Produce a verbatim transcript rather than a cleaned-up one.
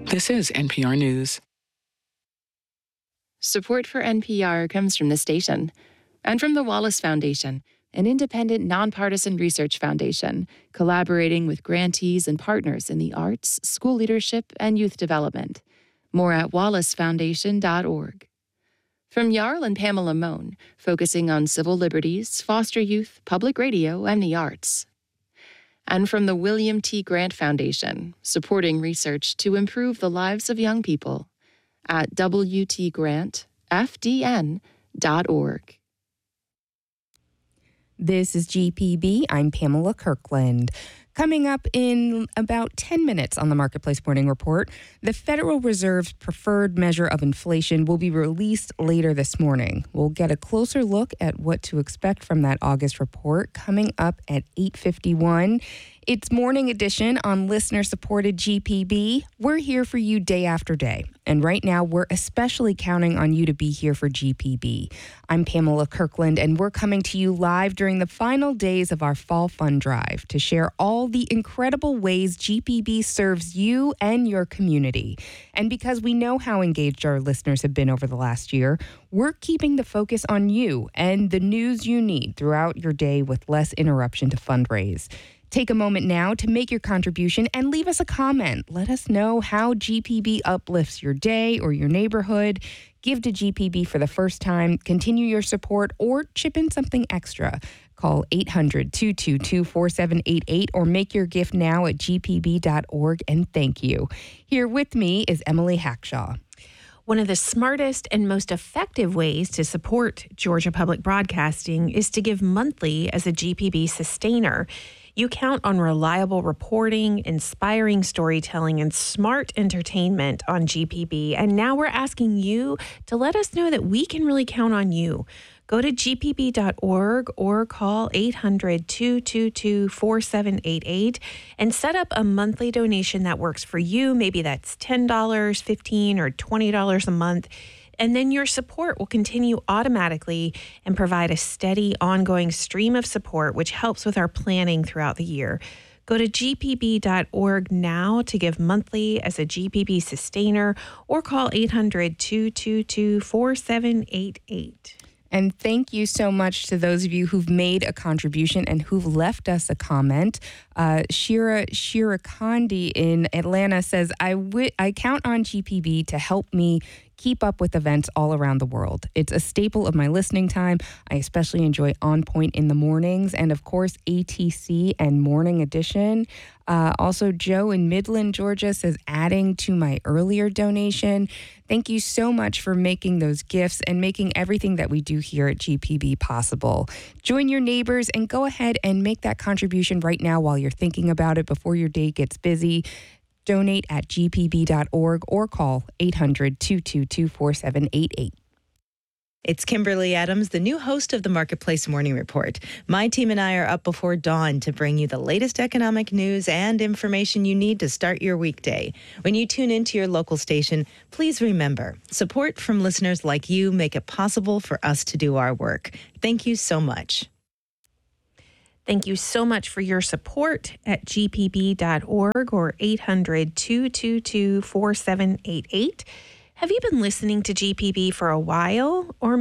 This is N P R News. Support for N P R comes from the station and from the Wallace Foundation, an independent, nonpartisan research foundation collaborating with grantees and partners in the arts, school leadership, and youth development. More at wallace foundation dot org. From Jarl and Pamela Mohn, focusing on civil liberties, foster youth, public radio, and the arts. And from the William T. Grant Foundation, supporting research to improve the lives of young people at w t grant f d n dot org. This is G P B. I'm Pamela Kirkland. Coming up in about ten minutes on the Marketplace Morning Report, the Federal Reserve's preferred measure of inflation will be released later this morning. We'll get a closer look at what to expect from that August report coming up at eight fifty-one. It's Morning Edition on listener-supported G P B. We're here for you day after day. And right now, we're especially counting on you to be here for G P B. I'm Pamela Kirkland, and we're coming to you live during the final days of our Fall Fund Drive to share all the incredible ways G P B serves you and your community. And because we know how engaged our listeners have been over the last year, we're keeping the focus on you and the news you need throughout your day with less interruption to fundraise. Take a moment now to make your contribution and leave us a comment. Let us know how G P B uplifts your day or your neighborhood. Give to G P B for the first time, continue your support, or chip in something extra. Call eight hundred, two two two, four seven eight eight or make your gift now at g p b dot org, and thank you. Here with me is Emily Hackshaw. One of the smartest and most effective ways to support Georgia Public Broadcasting is to give monthly as a G P B sustainer. You count on reliable reporting, inspiring storytelling, and smart entertainment on G P B. And now we're asking you to let us know that we can really count on you. Go to g p b dot org or call eight hundred, two two two, four seven eight eight and set up a monthly donation that works for you. Maybe that's ten dollars, fifteen dollars, or twenty dollars a month. And then your support will continue automatically and provide a steady, ongoing stream of support, which helps with our planning throughout the year. Go to g p b dot org now to give monthly as a G P B sustainer or call eight hundred, two two two, four seven eight eight. And thank you so much to those of you who've made a contribution and who've left us a comment. Uh, Shira Shirakandi in Atlanta says, I, w- I count on G P B to help me keep up with events all around the world. It's a staple of my listening time. I especially enjoy On Point in the mornings and, of course, A T C and Morning Edition. Uh, also, Joe in Midland, Georgia says, adding to my earlier donation. Thank you so much for making those gifts and making everything that we do here at G P B possible. Join your neighbors and go ahead and make that contribution right now while you're thinking about it before your day gets busy. Donate at g p b dot org or call eight hundred, two two two, four seven eight eight. It's Kimberly Adams, the new host of the Marketplace Morning Report. My team and I are up before dawn to bring you the latest economic news and information you need to start your weekday. When you tune into your local station, please remember, support from listeners like you make it possible for us to do our work. Thank you so much. Thank you so much for your support at g p b dot org or eight hundred, two two two, four seven eight eight. Have you been listening to G P B for a while, or